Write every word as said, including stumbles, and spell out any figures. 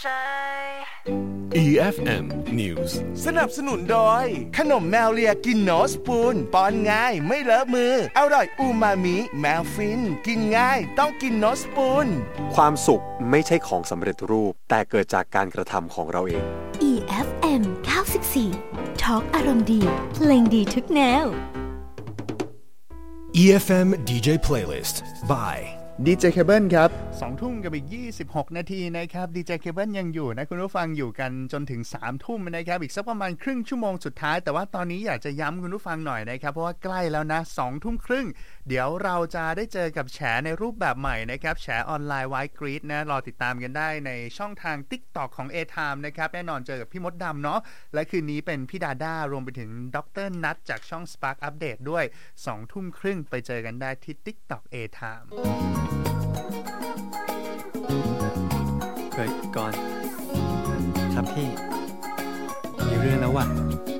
อี เอฟ เอ็ม News สนับสนุนโดยขนมแมวเลียกินโนสปูนป้อนง่ายไม่เลอะมืออร่อยอูมามิแมวฟินกินง่ายต้องกินโนสปูนความสุขไม่ใช่ของสำเร็จรูปแต่เกิดจากการกระทำของเราเองอี เอฟ เอ็ม เก้าสิบสี่ Talk อารมณ์ดีเพลงดีทุกแนวอี เอฟ เอ็ม ดี เจ Playlist by ดี เจ Cable ครับสองทุ่มกับอีกยี่สิบหกนาทีนะครับ ดี เจ Cable ยังอยู่นะคุณผู้ฟังอยู่กันจนถึงสามทุ่มนะครับอีกสักประมาณครึ่งชั่วโมงสุดท้ายแต่ว่าตอนนี้อยากจะย้ำคุณผู้ฟังหน่อยนะครับเพราะว่าใกล้แล้วนะสองทุ่มครึ่งเดี๋ยวเราจะได้เจอกับแฉในรูปแบบใหม่นะครับแฉออนไลน์ไวท์กรีดนะรอติดตามกันได้ในช่องทาง TikTok ของ A-Time นะครับแน่นอนเจอกับพี่มดดำเนาะและคืนนี้เป็นพี่ดาด้ารวมไปถึงดร.นัทจากช่อง Spark Update ด้วยสองทุ่มครึ่งไปเจอกันได้ที่ TikTok A-Time เฮ้ยก่อนครับพี่มีเรื่องแล้วว่ะ